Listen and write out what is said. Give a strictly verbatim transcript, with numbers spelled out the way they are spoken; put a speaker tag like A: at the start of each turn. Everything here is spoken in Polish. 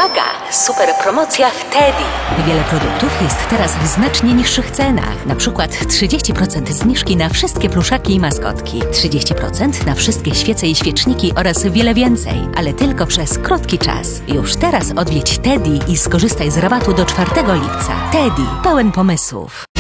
A: Uwaga! Super promocja w Teddy.
B: Wiele produktów jest teraz w znacznie niższych cenach. Na przykład trzydzieści procent zniżki na wszystkie pluszaki i maskotki, trzydzieści procent na wszystkie świece i świeczniki oraz wiele więcej, ale tylko przez krótki czas. Już teraz odwiedź Teddy i skorzystaj z rabatu do czwartego lipca. Teddy, pełen pomysłów.